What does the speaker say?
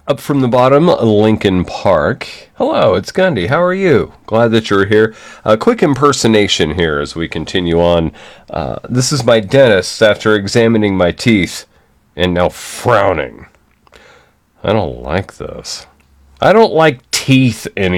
Up from the bottom, Lincoln Park. Hello, it's Gundy. How are you? Glad that you're here. A quick impersonation here as we continue on. This is my dentist after examining my teeth and now frowning. I don't like this. I don't like teeth anymore.